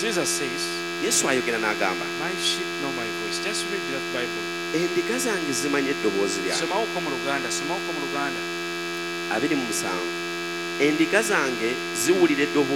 Jesus says, Yesu ayogera n'agamba, my sheep know my voice. Just read that Bible. endiga zange zimanyi eddoboozi lyange. Somawo ko mu Luganda, somawo ko mu Luganda. 27 endiga zange ziwulira eddoboozi